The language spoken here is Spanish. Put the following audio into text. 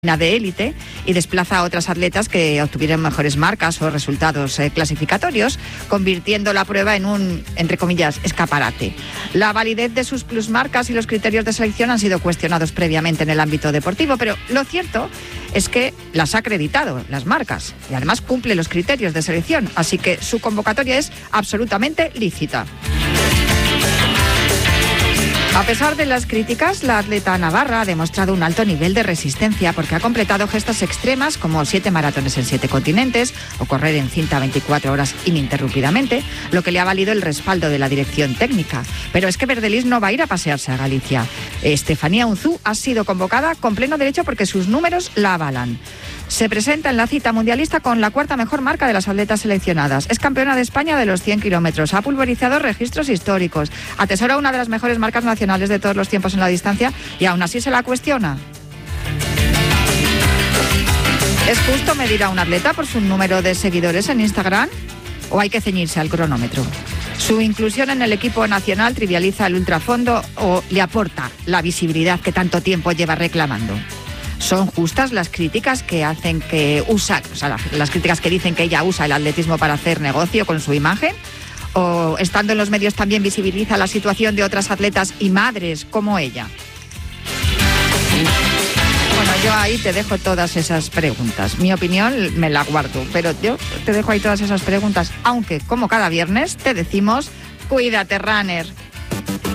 de élite y desplaza a otras atletas que obtuvieron mejores marcas o resultados clasificatorios, convirtiendo la prueba en un, entre comillas, escaparate. La validez de sus plusmarcas y los criterios de selección han sido cuestionados previamente en el ámbito deportivo, pero lo cierto es que las ha acreditado, las marcas, y además cumple los criterios de selección, así que su convocatoria es absolutamente lícita. A pesar de las críticas, la atleta navarra ha demostrado un alto nivel de resistencia porque ha completado gestas extremas como 7 maratones en 7 continentes o correr en cinta 24 horas ininterrumpidamente, lo que le ha valido el respaldo de la dirección técnica. Pero es que Verdelis no va a ir a pasearse a Galicia. Estefanía Unzú ha sido convocada con pleno derecho porque sus números la avalan. Se presenta en la cita mundialista con la cuarta mejor marca de las atletas seleccionadas. Es campeona de España de los 100 kilómetros. Ha pulverizado registros históricos. Atesora una de las mejores marcas nacionales de todos los tiempos en la distancia y aún así se la cuestiona. ¿Es justo medir a un atleta por su número de seguidores en Instagram? ¿O hay que ceñirse al cronómetro? ¿Su inclusión en el equipo nacional trivializa el ultrafondo o le aporta la visibilidad que tanto tiempo lleva reclamando? ¿Son justas las críticas que hacen que usa, o sea, las críticas que dicen que ella usa el atletismo para hacer negocio con su imagen? ¿O estando en los medios también visibiliza la situación de otras atletas y madres como ella? Bueno, yo ahí te dejo todas esas preguntas. Mi opinión me la guardo, pero yo te dejo ahí todas esas preguntas, aunque como cada viernes te decimos, cuídate, runner.